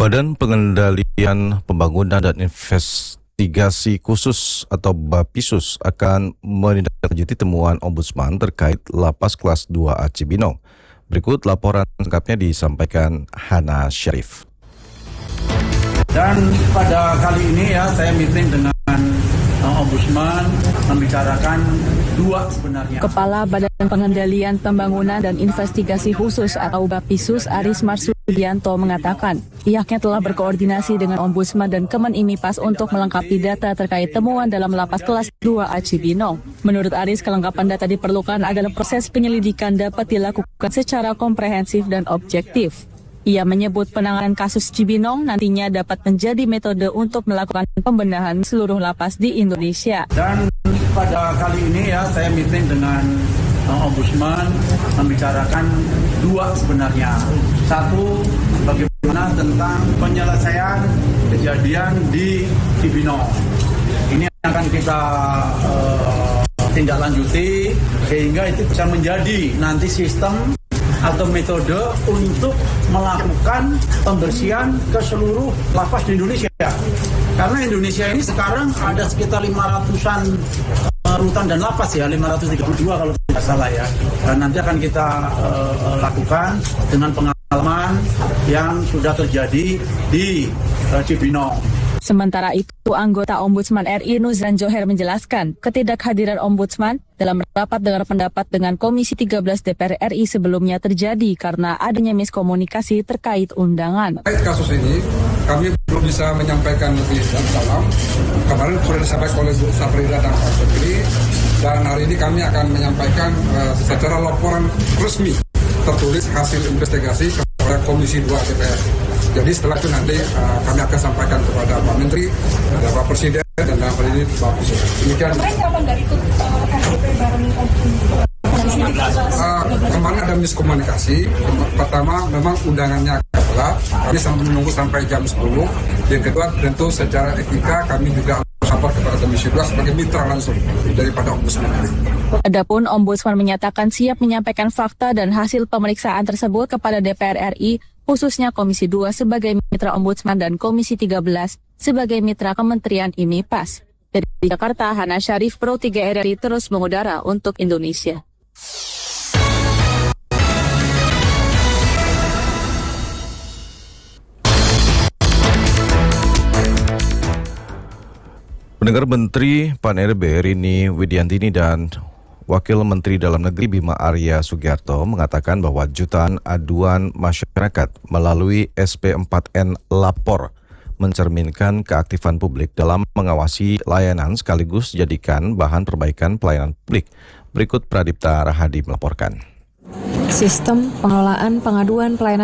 Badan Pengendalian Pembangunan dan Investigasi Khusus atau BAPISUS akan menindaklanjuti temuan Ombudsman terkait Lapas Kelas 2A Cibinong. Berikut laporan lengkapnya disampaikan Hana Syarif. Dan pada kali ini saya meeting dengan Ombudsman membicarakan dua sebenarnya. Kepala Badan Pengendalian Pembangunan dan Investigasi Khusus atau BAPISUS Aris Marsudianto mengatakan pihaknya telah berkoordinasi dengan Ombudsman dan Kemenimipas untuk melengkapi data terkait temuan dalam Lapas Kelas 2A Cibinong. Menurut Aris, kelengkapan data diperlukan agar proses penyelidikan dapat dilakukan secara komprehensif dan objektif. Ia menyebut penanganan kasus Cibinong nantinya dapat menjadi metode untuk melakukan pembenahan seluruh lapas di Indonesia. Dan pada kali ini saya meeting dengan Ombudsman membicarakan dua sebenarnya. Satu, bagaimana tentang penyelesaian kejadian di Cibinong. Ini akan kita tindak lanjuti sehingga itu bisa menjadi nanti sistem atau metode untuk melakukan pembersihan ke seluruh lapas di Indonesia. Karena Indonesia ini sekarang ada sekitar 500-an rutan dan lapas 532 kalau tidak salah ya. Dan nanti akan kita lakukan dengan pengalaman yang sudah terjadi di Cibinong. Sementara itu, anggota Ombudsman RI Nuzran Joher menjelaskan ketidakhadiran Ombudsman dalam rapat dengar pendapat dengan Komisi 13 DPR RI sebelumnya terjadi karena adanya miskomunikasi terkait undangan. Terkait kasus ini, kami belum bisa menyampaikan lebih dalam. Kemarin sudah disampaikan oleh Bu Saprida dan Pak Menteri, dan hari ini kami akan menyampaikan secara laporan resmi tertulis hasil investigasi kepada Komisi 2 DPR. Jadi setelah itu nanti kami akan sampaikan kepada Pak Menteri, kepada Pak Presiden, dan dalam hal ini Pak Presiden. Demikian. Kemarin ada miskomunikasi. Pertama, memang undangannya agak telat. Kami sampai menunggu sampai jam 10. Yang kedua, tentu secara etika kami juga lapor kepada Komisi 2 sebagai mitra langsung daripada Ombudsman. Adapun Ombudsman menyatakan siap menyampaikan fakta dan hasil pemeriksaan tersebut kepada DPR RI, khususnya Komisi 2 sebagai mitra Ombudsman dan Komisi 13 sebagai mitra Kementerian IMIPAS. Dari Jakarta, Hana Syarif, Pro 3 RRI terus mengudara untuk Indonesia. Pendengar, Menteri Pan-RB Rini Widiantini dan Wakil Menteri Dalam Negeri Bima Arya Sugiarto mengatakan bahwa jutaan aduan masyarakat melalui SP4N Lapor mencerminkan keaktifan publik dalam mengawasi layanan sekaligus jadikan bahan perbaikan pelayanan publik. Berikut Pradipta Rahadi melaporkan. Sistem pengelolaan pengaduan pelayanan